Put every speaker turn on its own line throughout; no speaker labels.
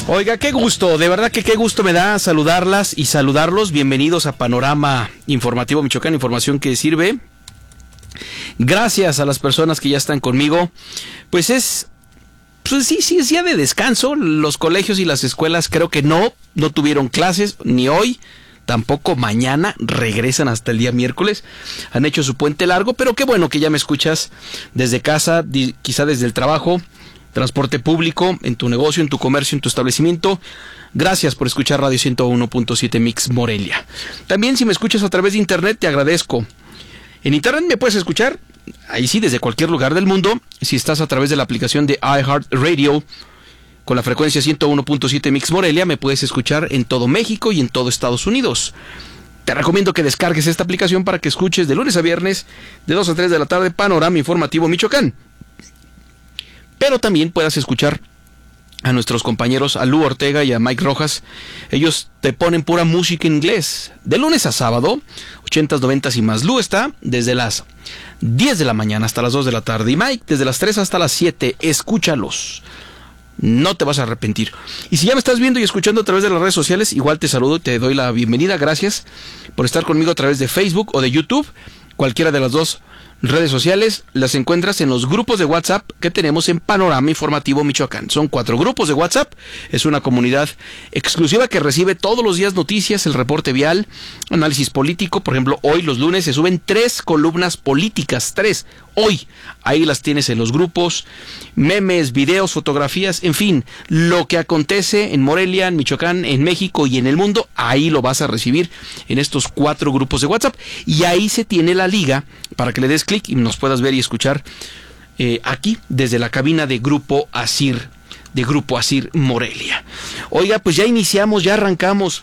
Oiga, qué gusto, de verdad que qué gusto me da saludarlas y saludarlos. Bienvenidos a Panorama Informativo Michoacán, información que sirve. Gracias a las personas que ya están conmigo. Pues sí, es día de descanso. Los colegios y las escuelas creo que no tuvieron clases ni hoy, tampoco mañana, regresan hasta el día miércoles. Han hecho su puente largo, pero qué bueno que ya me escuchas desde casa, quizá desde el trabajo, transporte público, en tu negocio, en tu comercio, en tu establecimiento. Gracias por escuchar Radio 101.7 Mix Morelia. También si me escuchas a través de internet, te agradezco. En internet me puedes escuchar, ahí sí, desde cualquier lugar del mundo. Si estás a través de la aplicación de iHeartRadio, con la frecuencia 101.7 Mix Morelia, me puedes escuchar en todo México y en todo Estados Unidos. Te recomiendo que descargues esta aplicación para que escuches de lunes a viernes, de 2 a 3 de la tarde, Panorama Informativo Michoacán. Pero también puedas escuchar a nuestros compañeros, a Lu Ortega y a Mike Rojas. Ellos te ponen pura música en inglés, de lunes a sábado, 80s, 90s y más. Lu está desde las 10 de la mañana hasta las 2 de la tarde. Y Mike, desde las 3 hasta las 7. Escúchalos. No te vas a arrepentir. Y si ya me estás viendo y escuchando a través de las redes sociales, igual te saludo y te doy la bienvenida. Gracias por estar conmigo a través de Facebook o de YouTube. Cualquiera de las dos redes sociales las encuentras en los grupos de WhatsApp que tenemos en Panorama Informativo Michoacán. Son 4 grupos de WhatsApp. Es una comunidad exclusiva que recibe todos los días noticias, el reporte vial, análisis político. Por ejemplo, hoy los lunes se suben 3 columnas políticas. 3. Hoy. Ahí las tienes en los grupos. Memes, videos, fotografías, en fin. Lo que acontece en Morelia, en Michoacán, en México y en el mundo, ahí lo vas a recibir en estos 4 grupos de WhatsApp. Y ahí se tiene la liga para que le des clic y nos puedas ver y escuchar aquí desde la cabina de Grupo Asir Morelia. Oiga, pues ya iniciamos, ya arrancamos,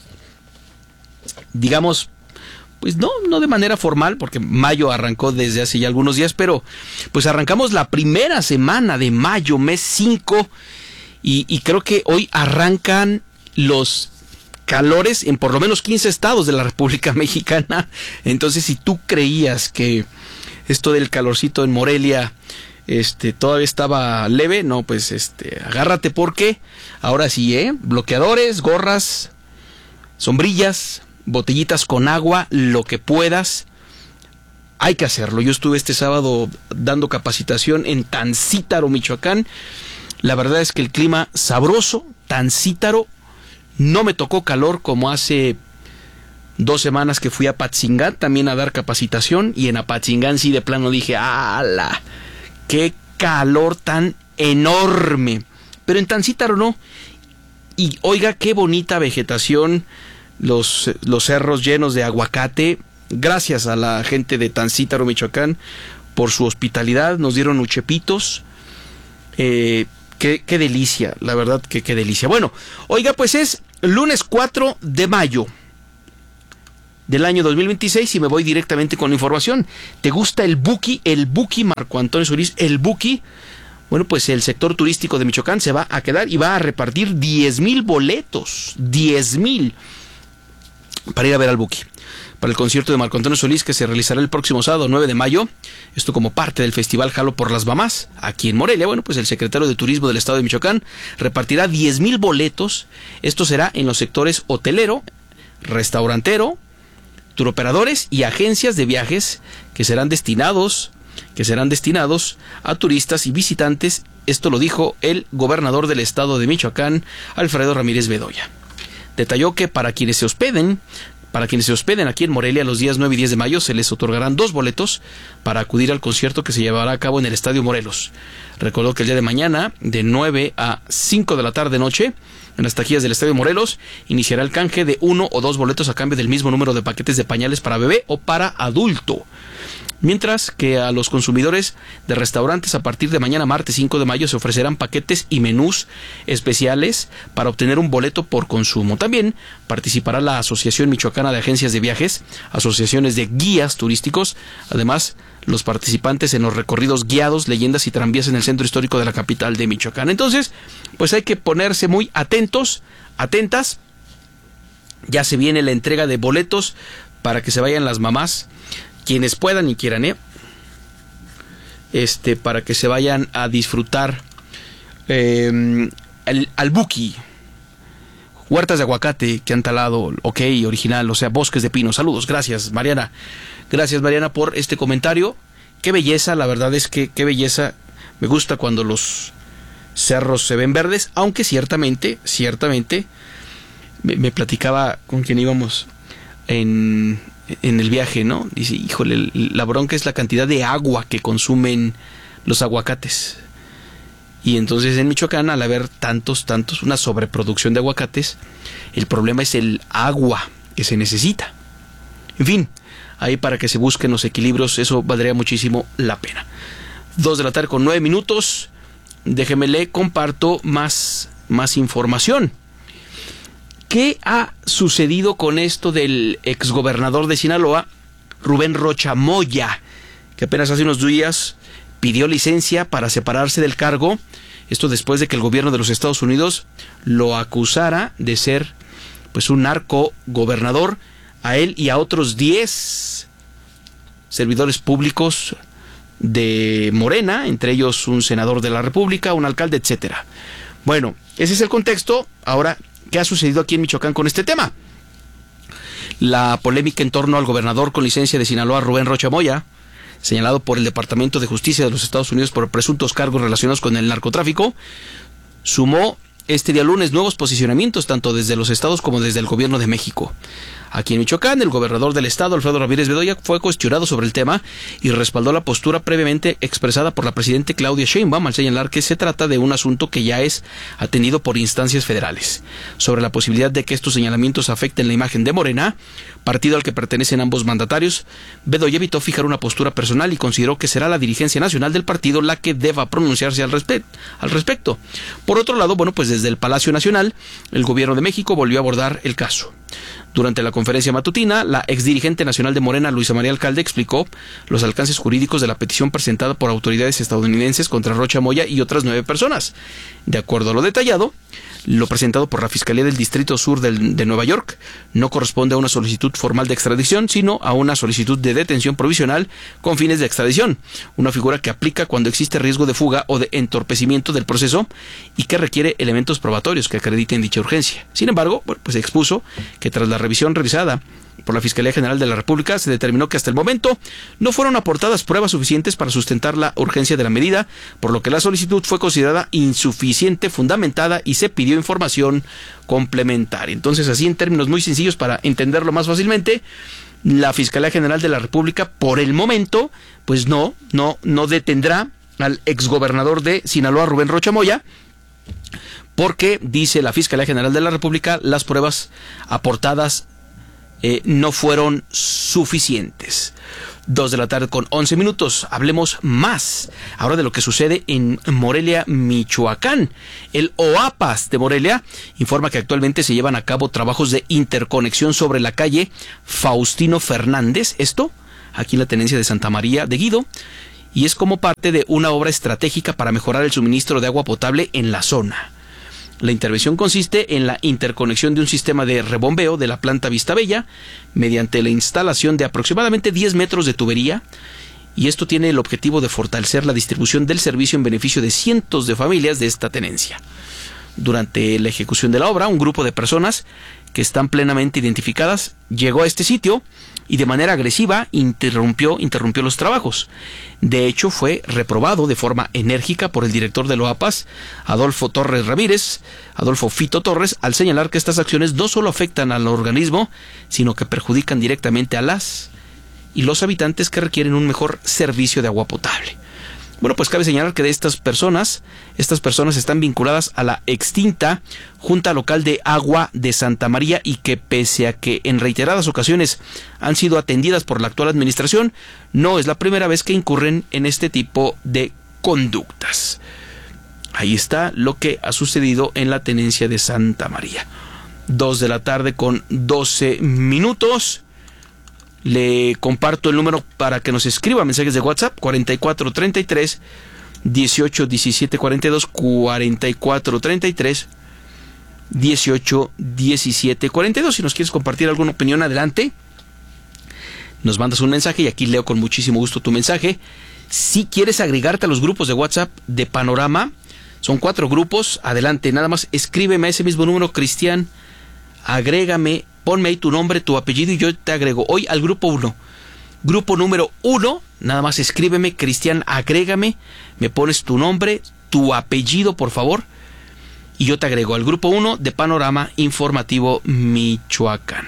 digamos, pues no de manera formal, porque mayo arrancó desde hace ya algunos días, pero pues arrancamos la primera semana de mayo, mes 5, y creo que hoy arrancan los calores en por lo menos 15 estados de la República Mexicana. Entonces, si tú creías que esto del calorcito en Morelia todavía estaba leve, no, pues agárrate, porque ahora sí, bloqueadores, gorras, sombrillas, botellitas con agua, lo que puedas. Hay que hacerlo. Yo estuve este sábado dando capacitación en Tancítaro, Michoacán. La verdad es que el clima sabroso, Tancítaro. No me tocó calor como hace 2 semanas que fui a Apatzingán también a dar capacitación, y en Apatzingán sí de plano dije, ¡ala! ¡Qué calor tan enorme! Pero en Tancítaro no. Y oiga, qué bonita vegetación, los cerros llenos de aguacate. Gracias a la gente de Tancítaro, Michoacán, por su hospitalidad. Nos dieron uchepitos. Qué delicia, la verdad que qué delicia. Bueno, oiga, pues es lunes 4 de mayo del año 2026 y me voy directamente con la información. ¿Te gusta el Buki? El Buki, Marco Antonio Solís, el Buki. Bueno, pues el sector turístico de Michoacán se va a quedar y va a repartir 10,000 boletos. 10,000 para ir a ver al Buki, para el concierto de Marco Antonio Solís, que se realizará el próximo sábado 9 de mayo, esto como parte del Festival Jalo por las Mamás, aquí en Morelia. Bueno, pues el secretario de Turismo del Estado de Michoacán repartirá 10,000 boletos. Esto será en los sectores hotelero, restaurantero, turoperadores y agencias de viajes que serán destinados a turistas y visitantes. Esto lo dijo el gobernador del Estado de Michoacán, Alfredo Ramírez Bedoya. Detalló que para quienes se hospeden aquí en Morelia los días 9 y 10 de mayo se les otorgarán 2 boletos para acudir al concierto que se llevará a cabo en el Estadio Morelos. Recordó que el día de mañana, de 9 a 5 de la tarde noche, en las taquillas del Estadio Morelos, iniciará el canje de 1 o 2 boletos a cambio del mismo número de paquetes de pañales para bebé o para adulto. Mientras que a los consumidores de restaurantes a partir de mañana martes 5 de mayo se ofrecerán paquetes y menús especiales para obtener un boleto por consumo. También participará la Asociación Michoacana de Agencias de Viajes, asociaciones de guías turísticos, además los participantes en los recorridos guiados, leyendas y tranvías en el centro histórico de la capital de Michoacán. Entonces, pues hay que ponerse muy atentos, atentas. Ya se viene la entrega de boletos para que se vayan las mamás, quienes puedan y quieran, para que se vayan a disfrutar al Buki huertas de aguacate que han talado, ok, original, o sea, bosques de pino. Saludos, gracias Mariana por este comentario. Qué belleza, la verdad es que qué belleza. Me gusta cuando los cerros se ven verdes, aunque ciertamente me platicaba con quien íbamos en el viaje, ¿no? Dice, híjole, la bronca es la cantidad de agua que consumen los aguacates. Y entonces en Michoacán, al haber tantos, una sobreproducción de aguacates, el problema es el agua que se necesita. En fin, ahí para que se busquen los equilibrios, eso valdría muchísimo la pena. 2:09 p.m. Déjeme le comparto más información. ¿Qué ha sucedido con esto del exgobernador de Sinaloa, Rubén Rocha Moya, que apenas hace unos días pidió licencia para separarse del cargo? Esto después de que el gobierno de los Estados Unidos lo acusara de ser pues un narcogobernador, a él y a otros 10 servidores públicos de Morena, entre ellos un senador de la República, un alcalde, etcétera. Bueno, ese es el contexto. Ahora, ¿qué ha sucedido aquí en Michoacán con este tema? La polémica en torno al gobernador con licencia de Sinaloa, Rubén Rocha Moya, señalado por el Departamento de Justicia de los Estados Unidos por presuntos cargos relacionados con el narcotráfico, sumó este día lunes nuevos posicionamientos tanto desde los estados como desde el gobierno de México. Aquí en Michoacán, el gobernador del estado, Alfredo Ramírez Bedoya, fue cuestionado sobre el tema y respaldó la postura previamente expresada por la presidenta Claudia Sheinbaum al señalar que se trata de un asunto que ya es atendido por instancias federales. Sobre la posibilidad de que estos señalamientos afecten la imagen de Morena, partido al que pertenecen ambos mandatarios, Bedoya evitó fijar una postura personal y consideró que será la dirigencia nacional del partido la que deba pronunciarse al respecto. Por otro lado, pues desde el Palacio Nacional, el gobierno de México volvió a abordar el caso. Durante la conferencia matutina, la exdirigente nacional de Morena, Luisa María Alcalde, explicó los alcances jurídicos de la petición presentada por autoridades estadounidenses contra Rocha Moya y otras 9 personas. De acuerdo a lo detallado, lo presentado por la Fiscalía del Distrito Sur de Nueva York no corresponde a una solicitud formal de extradición, sino a una solicitud de detención provisional con fines de extradición, una figura que aplica cuando existe riesgo de fuga o de entorpecimiento del proceso y que requiere elementos probatorios que acrediten dicha urgencia. Sin embargo, pues expuso que tras la revisión realizada por la Fiscalía General de la República, se determinó que hasta el momento no fueron aportadas pruebas suficientes para sustentar la urgencia de la medida, por lo que la solicitud fue considerada insuficiente, fundamentada y se pidió información complementaria. Entonces, así en términos muy sencillos para entenderlo más fácilmente, la Fiscalía General de la República, por el momento, pues no detendrá al exgobernador de Sinaloa, Rubén Rocha Moya, porque, dice la Fiscalía General de la República, las pruebas aportadas no fueron suficientes. 2:11 p.m. Hablemos más ahora de lo que sucede en Morelia, Michoacán. El OAPAS de Morelia informa que actualmente se llevan a cabo trabajos de interconexión sobre la calle Faustino Fernández, esto aquí en la tenencia de Santa María de Guido, y es como parte de una obra estratégica para mejorar el suministro de agua potable en la zona. La intervención consiste en la interconexión de un sistema de rebombeo de la planta Vistabella mediante la instalación de aproximadamente 10 metros de tubería, y esto tiene el objetivo de fortalecer la distribución del servicio en beneficio de cientos de familias de esta tenencia. Durante la ejecución de la obra, un grupo de personas que están plenamente identificadas llegó a este sitio y de manera agresiva interrumpió los trabajos. De hecho, fue reprobado de forma enérgica por el director de OAPAS, Adolfo Fito Torres, al señalar que estas acciones no solo afectan al organismo, sino que perjudican directamente a las y los habitantes que requieren un mejor servicio de agua potable. Bueno, pues cabe señalar que de estas personas están vinculadas a la extinta Junta Local de Agua de Santa María y que, pese a que en reiteradas ocasiones han sido atendidas por la actual administración, no es la primera vez que incurren en este tipo de conductas. Ahí está lo que ha sucedido en la tenencia de Santa María. 2:12 p.m. Le comparto el número para que nos escriba mensajes de WhatsApp: 4433 1817 42, 4433 1817 42. Si nos quieres compartir alguna opinión, adelante. Nos mandas un mensaje y aquí leo con muchísimo gusto tu mensaje. Si quieres agregarte a los grupos de WhatsApp de Panorama, son 4 grupos, adelante, nada más escríbeme a ese mismo número, Cristian agrégame, ponme ahí tu nombre, tu apellido y yo te agrego hoy al grupo 1. Grupo número 1, nada más escríbeme, Cristian, agrégame, me pones tu nombre, tu apellido, por favor, y yo te agrego al grupo 1 de Panorama Informativo Michoacán.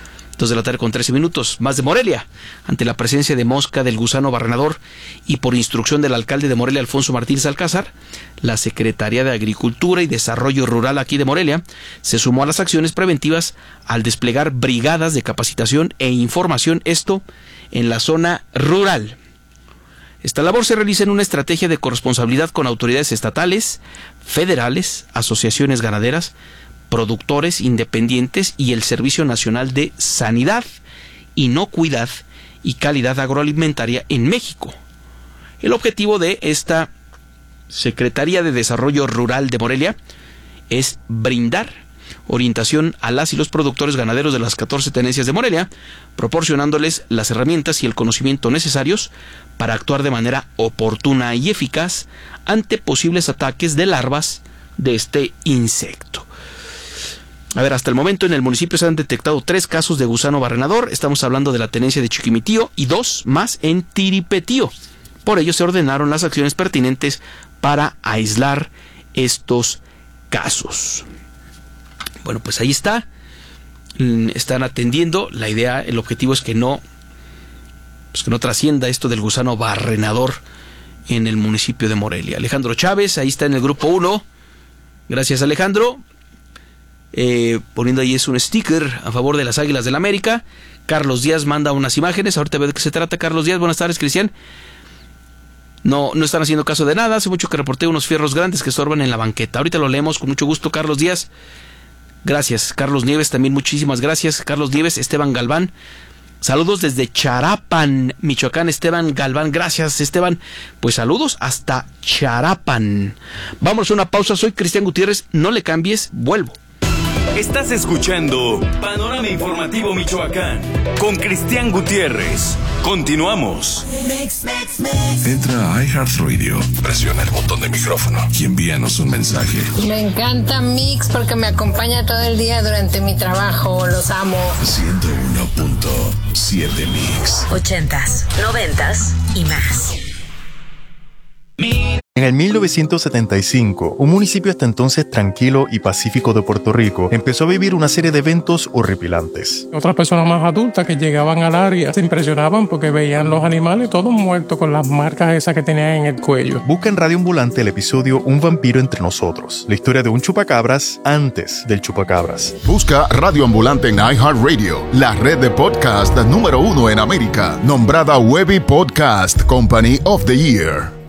2:13 Más de Morelia. Ante la presencia de mosca del gusano barrenador y por instrucción del alcalde de Morelia, Alfonso Martínez Alcázar, la Secretaría de Agricultura y Desarrollo Rural aquí de Morelia se sumó a las acciones preventivas al desplegar brigadas de capacitación e información, esto en la zona rural. Esta labor se realiza en una estrategia de corresponsabilidad con autoridades estatales, federales, asociaciones ganaderas, productores independientes y el Servicio Nacional de Sanidad, Inocuidad y Calidad Agroalimentaria en México. El objetivo de esta Secretaría de Desarrollo Rural de Morelia es brindar orientación a las y los productores ganaderos de las 14 tenencias de Morelia, proporcionándoles las herramientas y el conocimiento necesarios para actuar de manera oportuna y eficaz ante posibles ataques de larvas de este insecto. A ver, hasta el momento en el municipio se han detectado 3 casos de gusano barrenador. Estamos hablando de la tenencia de Chiquimitío y 2 más en Tiripetío. Por ello se ordenaron las acciones pertinentes para aislar estos casos. Bueno, pues ahí está. Están atendiendo. La idea, el objetivo es que no trascienda esto del gusano barrenador en el municipio de Morelia. Alejandro Chávez, ahí está en el grupo 1. Gracias, Alejandro. Poniendo ahí es un sticker a favor de las Águilas del América. Carlos Díaz manda unas imágenes. Ahorita veo de qué se trata. Carlos Díaz, buenas tardes, Cristian. No están haciendo caso de nada. Hace mucho que reporté unos fierros grandes que estorban en la banqueta. Ahorita lo leemos con mucho gusto, Carlos Díaz. Gracias. Carlos Nieves también, muchísimas gracias. Carlos Nieves, Esteban Galván. Saludos desde Charapan, Michoacán, Esteban Galván. Gracias, Esteban. Pues saludos hasta Charapan. Vamos a una pausa. Soy Cristian Gutiérrez. No le cambies, vuelvo.
Estás escuchando Panorama Informativo Michoacán con Cristian Gutiérrez. Continuamos.
Entra a iHeartRadio, presiona el botón de micrófono y envíanos un mensaje.
Me encanta Mix porque me acompaña todo el día durante mi trabajo. Los amo.
101.7 Mix.
80s, 90s y más.
En el 1975, un municipio hasta entonces tranquilo y pacífico de Puerto Rico empezó a vivir una serie de eventos horripilantes.
Otras personas más adultas que llegaban al área se impresionaban porque veían los animales todos muertos con las marcas esas que tenían en el cuello.
Busca en Radio Ambulante el episodio Un vampiro entre nosotros, la historia de un chupacabras antes del chupacabras.
Busca Radio Ambulante en iHeartRadio, la red de podcast número 1 en América, nombrada Webby Podcast Company of the Year.